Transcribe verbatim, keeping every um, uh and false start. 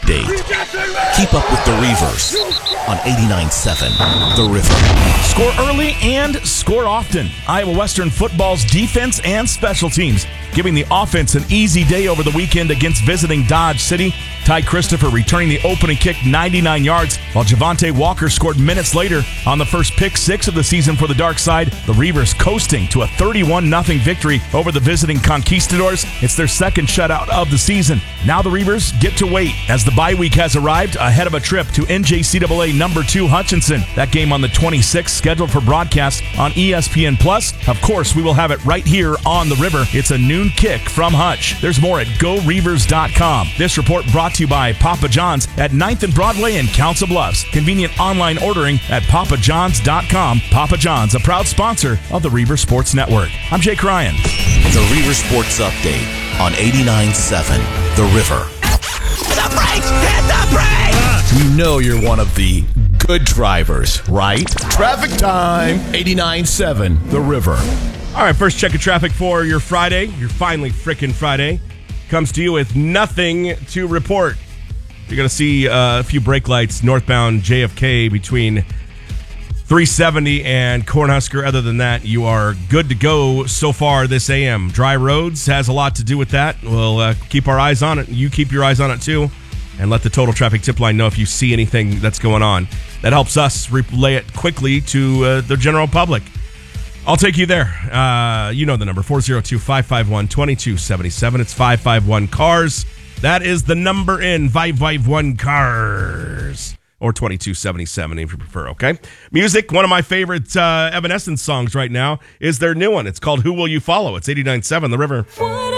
update. Keep up with the Reavers on eighty-nine point seven The River. Score early and score often. Iowa Western football's defense and special teams, giving the offense an easy day over the weekend against visiting Dodge City. Ty Christopher returning the opening kick ninety-nine yards, while Javante Walker scored minutes later on the first pick six of the season for the Dark Side. The Reavers coasting to a thirty-one nothing victory over the visiting Conquistadors. It's their second shutout of the season. Now the Reavers get to wait as the bye week has arrived ahead of a trip to N J C A A number two Hutchinson. That game on the twenty-sixth, scheduled for broadcast on E S P N Plus. Of course, we will have it right here on the River. It's a noon kick from Hutch. There's more at go reavers dot com. This report brought to you by Papa John's at ninth and Broadway in Council Bluffs. Convenient online ordering at papa johns dot com. Papa John's, a proud sponsor of the Reaver Sports Network. I'm Jake Ryan. The Reaver Sports Update on eighty-nine point seven The River. Hit the brakes! Hit the brakes! You know you're one of the good drivers, right? Traffic time. eighty-nine point seven The River. All right, first check of traffic for your Friday. Your finally frickin' Friday comes to you with nothing to report. You're going to see uh, a few brake lights northbound J F K between three seventy and Cornhusker. Other than that, you are good to go so far this A M. Dry roads has a lot to do with that. We'll uh, keep our eyes on it. You keep your eyes on it too, and let the Total Traffic Tip Line know if you see anything that's going on. That helps us relay it quickly to uh, the general public. I'll take you there. Uh, you know the number, four oh two, five five one, two two seven seven. It's five five one CARS. That is the number in five five one CARS. Or twenty-two seventy-seven if you prefer, okay? Music, one of my favorite uh, Evanescence songs right now is their new one. It's called Who Will You Follow? It's eighty-nine point seven The River.